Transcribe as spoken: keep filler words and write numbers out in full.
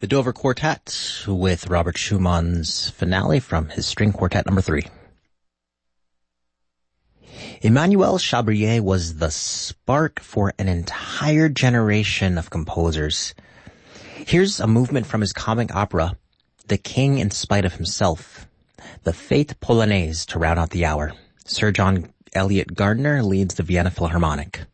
The Dover Quartet with Robert Schumann's finale from his string quartet number three. Emmanuel Chabrier was the spark for an entire generation of composers. Here's a movement from his comic opera, The King in Spite of Himself, the Fête Polonaise to round out the hour. Sir John Eliot Gardner leads the Vienna Philharmonic.